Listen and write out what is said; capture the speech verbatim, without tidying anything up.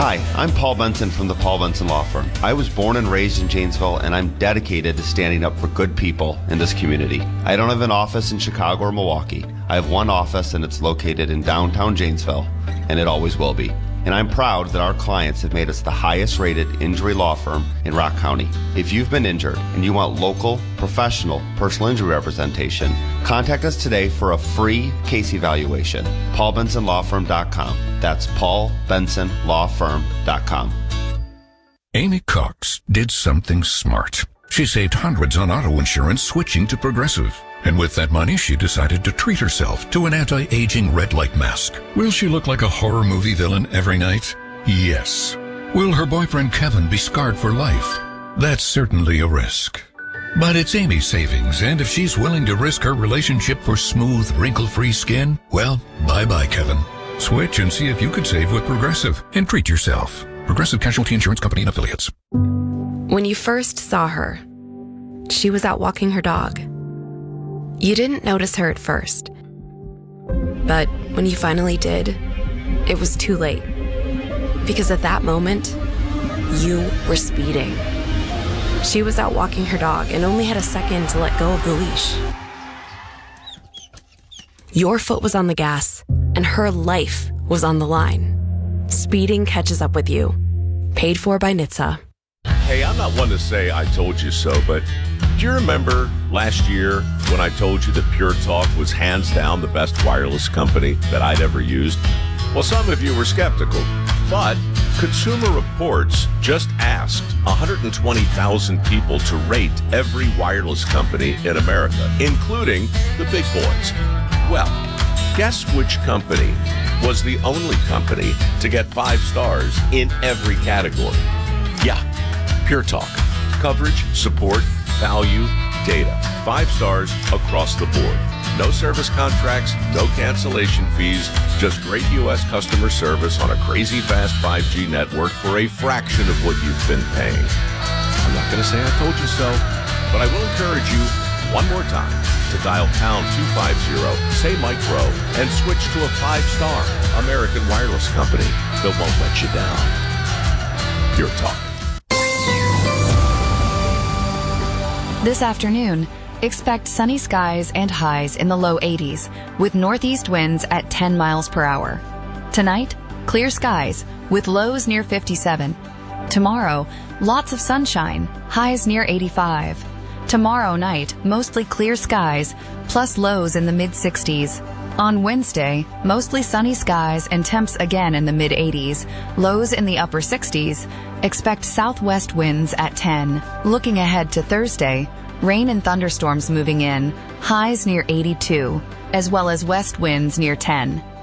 Hi, I'm Paul Benson from the Paul Benson Law Firm. I was born and raised in Janesville, and I'm dedicated to standing up for good people in this community. I don't have an office in Chicago or Milwaukee. I have one office, and it's located in downtown Janesville, and it always will be. And I'm proud that our clients have made us the highest rated injury law firm in Rock County. If you've been injured and you want local, professional, personal injury representation, contact us today for a free case evaluation. paul benson law firm dot com. That's paul benson law firm dot com. Amy Cox did something smart. She saved hundreds on auto insurance switching to Progressive. And with that money, she decided to treat herself to an anti-aging red light mask. Will she look like a horror movie villain every night? Yes. Will her boyfriend Kevin be scarred for life? That's certainly a risk. But it's Amy's savings, and if she's willing to risk her relationship for smooth, wrinkle-free skin, well, bye-bye, Kevin. Switch and see if you could save with Progressive and treat yourself. Progressive Casualty Insurance Company and Affiliates. When you first saw her, she was out walking her dog. You didn't notice her at first, but when you finally did, it was too late. Because at that moment, you were speeding. She was out walking her dog and only had a second to let go of the leash. Your foot was on the gas, and her life was on the line. Speeding catches up with you. Paid for by N H T S A. Hey, I'm not one to say I told you so, but do you remember last year when I told you that Pure Talk was hands down the best wireless company that I'd ever used? Well, some of you were skeptical, but Consumer Reports just asked one hundred twenty thousand people to rate every wireless company in America, including the big boys. Well, guess which company was the only company to get five stars in every category? Yeah, Pure Talk. Coverage, support, value, data. Five stars across the board. No service contracts, no cancellation fees, just great U S customer service on a crazy fast five G network for a fraction of what you've been paying. I'm not going to say I told you so, but I will encourage you one more time to dial pound two fifty, say Mike Rowe, and switch to a five-star American wireless company that won't let you down. Pure Talk. This afternoon, expect sunny skies and highs in the low eighties with northeast winds at ten miles per hour. Tonight, clear skies with lows near fifty-seven. Tomorrow, lots of sunshine, highs near eighty-five. Tomorrow night, mostly clear skies, plus lows in the mid-sixties. On Wednesday, mostly sunny skies and temps again in the mid-eighties, lows in the upper sixties. Expect southwest winds at ten. Looking ahead to Thursday, rain and thunderstorms moving in, highs near eighty-two, as well as west winds near ten.